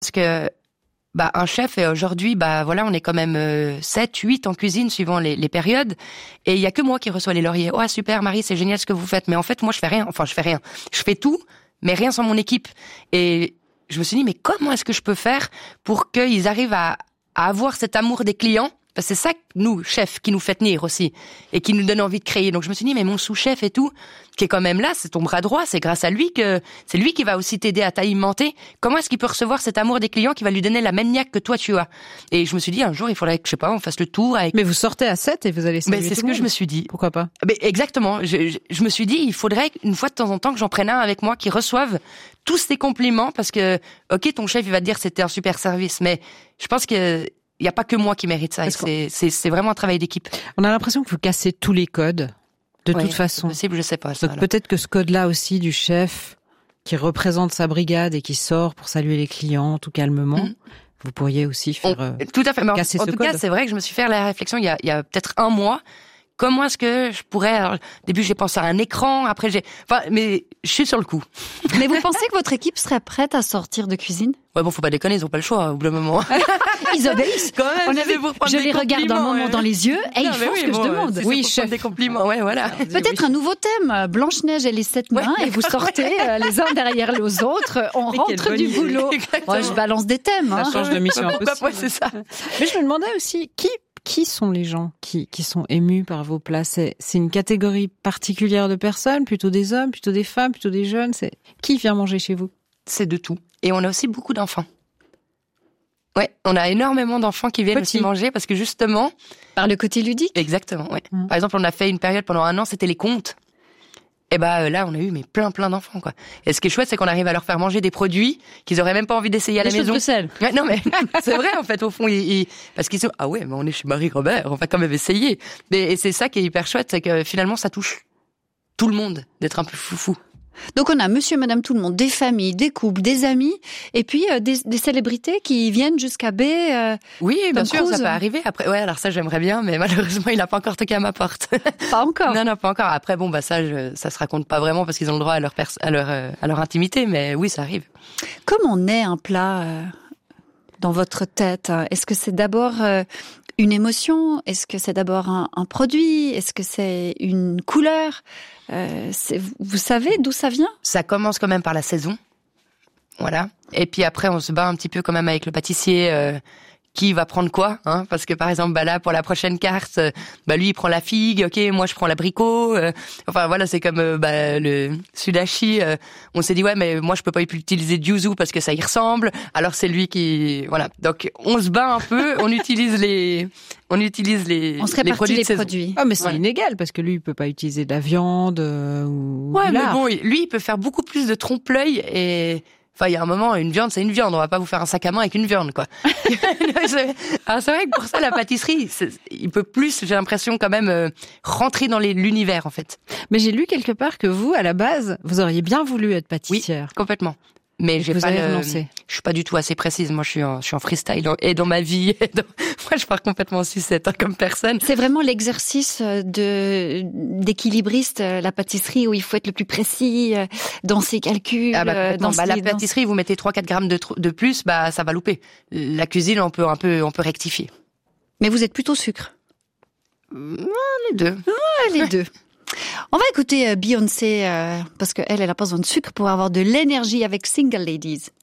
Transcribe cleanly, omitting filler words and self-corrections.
Parce que un chef, aujourd'hui, voilà, on est quand même 7, 8 en cuisine, suivant les périodes, et il y a que moi qui reçois les lauriers. Oh, super, Marie, c'est génial ce que vous faites. Mais en fait, moi, je fais rien. Je fais tout, mais rien sans mon équipe. Et je me suis dit, mais comment est-ce que je peux faire pour qu'ils arrivent à avoir cet amour des clients? Parce que c'est ça, nous, chefs, qui nous fait tenir aussi, et qui nous donne envie de créer. Donc je me suis dit, mais mon sous-chef et tout, qui est quand même là, c'est ton bras droit, c'est grâce à lui c'est lui qui va aussi t'aider à t'alimenter. Comment est-ce qu'il peut recevoir cet amour des clients qui va lui donner la même niaque que toi tu as? Et je me suis dit, un jour, il faudrait que, je sais pas, on fasse le tour avec... Mais vous sortez à 7 et vous allez saluer Mais c'est tout ce le que monde. je me suis dit. Pourquoi pas? Mais exactement. Je me suis dit, il faudrait une fois de temps en temps que j'en prenne un avec moi qui reçoive tous ces compliments, parce que, ok, ton chef, il va te dire c'était un super service, mais je pense que il n'y a pas que moi qui mérite ça. C'est vraiment un travail d'équipe. On a l'impression que vous cassez tous les codes, de toute façon. C'est possible, je sais pas. Ça, donc peut-être que ce code-là aussi du chef qui représente sa brigade et qui sort pour saluer les clients tout calmement, vous pourriez aussi faire tout à fait. Mais casser en ce tout code. cas, c'est vrai que je me suis fait la réflexion il y a peut-être un mois. Comment est-ce que je pourrais... Alors, au début, j'ai pensé à un écran, après mais je suis sur le coup. Mais vous pensez que votre équipe serait prête à sortir de cuisine? Ouais, bon, faut pas déconner, ils ont pas le choix, au bout d'un moment. Ils obéissent. Quand même, je les regarde un moment dans les yeux et ils font ce que je demande. Oui, chef. Des compliments, ouais, voilà. Peut-être un nouveau thème, Blanche-Neige et les 7 nains, et vous sortez les uns derrière les autres, on rentre du boulot. Moi, je balance des thèmes. Ça change de mission impossible. Ouais, c'est ça. Mais je me demandais aussi, qui sont les gens qui sont émus par vos plats? C'est une catégorie particulière de personnes, plutôt des hommes, plutôt des femmes, plutôt des jeunes? Qui vient manger chez vous? C'est de tout. Et on a aussi beaucoup d'enfants. Ouais, on a énormément d'enfants qui viennent aussi manger parce que justement... Par le côté ludique? Exactement, ouais. Par exemple, on a fait une période pendant 1 an, c'était les contes. Et là, on a eu plein d'enfants, quoi. Et ce qui est chouette, c'est qu'on arrive à leur faire manger des produits qu'ils auraient même pas envie d'essayer à la maison. Des choses de sel. Ouais, non, mais c'est vrai, en fait, au fond, parce qu'ils sont, ah ouais, mais on est chez Marie-Robert, on va quand même essayer. Et c'est ça qui est hyper chouette, c'est que finalement, ça touche tout le monde d'être un peu foufou. Donc on a monsieur, madame, tout le monde, des familles, des couples, des amis, et puis des célébrités qui viennent jusqu'à B. Oui, bien sûr, Cruise. ça peut arriver. Après, ouais, alors ça j'aimerais bien, mais malheureusement il n'a pas encore toqué à ma porte. Pas encore. Non, pas encore. Après, bon, ça se raconte pas vraiment parce qu'ils ont le droit à leur intimité, mais oui, ça arrive. Comment naît un plat dans votre tête? Est-ce que c'est d'abord une émotion? Est-ce que c'est d'abord un produit? Est-ce que c'est une couleur? Vous savez d'où ça vient? Ça commence quand même par la saison. Voilà. Et puis après, on se bat un petit peu quand même avec le pâtissier, qui va prendre quoi, hein? Parce que par exemple, là, pour la prochaine carte, lui, il prend la figue, ok, moi, je prends l'abricot. Enfin, voilà, c'est comme le sudachi. On s'est dit, ouais, mais moi, je peux pas utiliser de yuzu parce que ça y ressemble. Alors, c'est lui qui... Voilà. Donc, on se bat un peu, on utilise les se produits de saison. produits. Ah, mais c'est inégal, parce que lui, il peut pas utiliser de la viande ou Ouais, du mais lard. bon, lui, il peut faire beaucoup plus de trompe-l'œil et... Enfin, il y a un moment, une viande, c'est une viande. On va pas vous faire un sac à main avec une viande, quoi. Alors, c'est vrai que pour ça, la pâtisserie, il peut plus, j'ai l'impression, quand même, rentrer dans l'univers, en fait. Mais j'ai lu quelque part que vous, à la base, vous auriez bien voulu être pâtissière. Oui, complètement. Mais j'ai vous pas avez renoncé. Je suis pas du tout assez précise. Moi, je suis en freestyle et dans ma vie. Moi, je pars complètement en sucette, comme personne. C'est vraiment l'exercice d'équilibriste, la pâtisserie, où il faut être le plus précis dans ses calculs. La pâtisserie, vous mettez 3-4 grammes de plus, ça va louper. La cuisine, on peut rectifier. Mais vous êtes plutôt sucre? Les deux. Les deux. On va écouter Beyoncé, parce qu'elle a pas besoin de sucre pour avoir de l'énergie avec Single Ladies.